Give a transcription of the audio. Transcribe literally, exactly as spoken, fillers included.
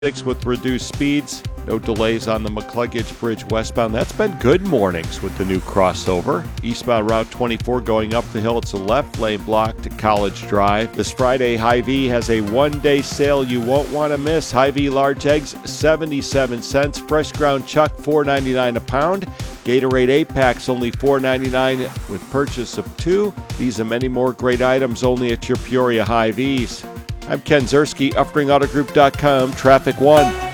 with reduced speeds. No delays on the McCluggage Bridge westbound. That's been good mornings with the new crossover. Eastbound Route twenty-four going up the hill. It's a left lane block to College Drive. This Friday, Hy-Vee has a one-day sale you won't want to miss. Hy-Vee large eggs, seventy-seven cents. Fresh ground chuck, four ninety-nine a pound. Gatorade eight packs, only four ninety-nine with purchase of two. These and many more great items only at your Peoria Hy-Vees. I'm Ken Zerski, Uffring Auto Group dot com, Traffic One.